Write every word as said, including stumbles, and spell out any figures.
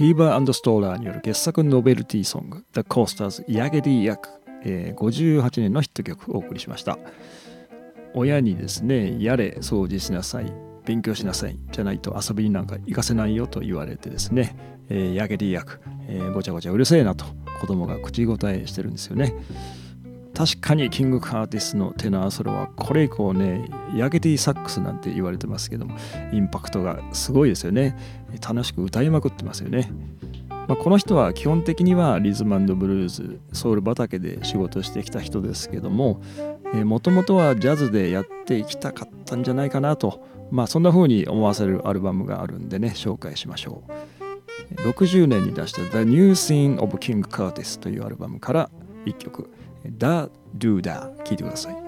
リーバー&ストーラーによる傑作ノベルティソング The Coasters ヤゲディ役、えー、ごじゅうはちねんのヒット曲をお送りしました。親にですね、やれ掃除しなさい、勉強しなさいじゃないと遊びになんか行かせないよと言われてですね、えー、ヤゲディ役、えー、ごちゃごちゃうるせえなと子供が口答えしてるんですよね。確かにキングカーティスのテナーソロはこれ以降ね、ヤゲディサックスなんて言われてますけども、インパクトがすごいですよね。楽しく歌いまくってますよね。まあ、この人は基本的にはリズム&ブルーズ、ソウル畑で仕事してきた人ですけども、もともとはジャズでやっていきたかったんじゃないかなと、まあそんな風に思わせるアルバムがあるんでね、紹介しましょう。ろくじゅうねんに出した The New Scene of King Curtis というアルバムからいっきょく Da Do Da 聴いてください。